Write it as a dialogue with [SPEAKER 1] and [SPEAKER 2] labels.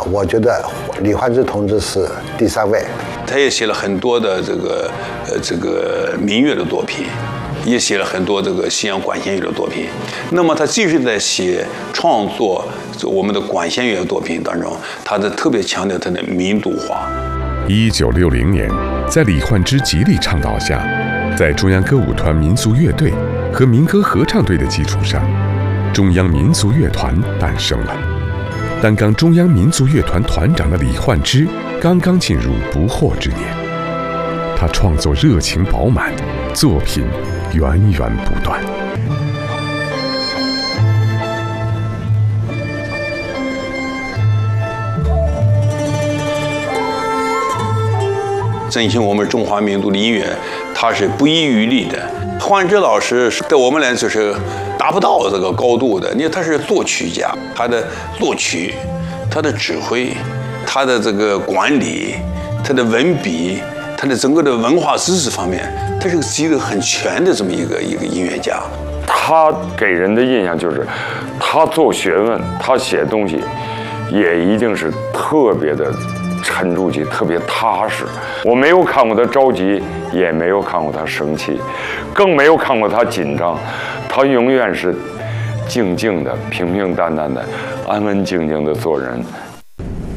[SPEAKER 1] 我觉得李焕之同志是第3位。
[SPEAKER 2] 他也写了很多的这个民乐的作品，也写了很多这个西洋管弦乐的作品。那么他继续在创作我们的管弦乐作品当中，他特别强调他的民族化。
[SPEAKER 3] 1960年，在李焕之极力倡导下，在中央歌舞团民族乐队和民歌合唱队的基础上，中央民族乐团诞生了。担纲中央民族乐团团长的李焕之刚刚进入不惑之年，他创作热情饱满，作品源源不断。
[SPEAKER 2] 振兴我们中华民族的音乐，它是不遗余力的。焕之老师对我们来说是达不到这个高度的，因为他是作曲家，他的作曲、他的指挥、他的这个管理、他的文笔、他的整个的文化知识方面，他是一个很全的这么一个音乐家。
[SPEAKER 4] 他给人的印象就是，他做学问，他写东西，也一定是特别的沉住气，特别踏实。我没有看过他着急，也没有看过他生气，更没有看过他紧张。他永远是静静的、平平淡淡的、安安静静的做人。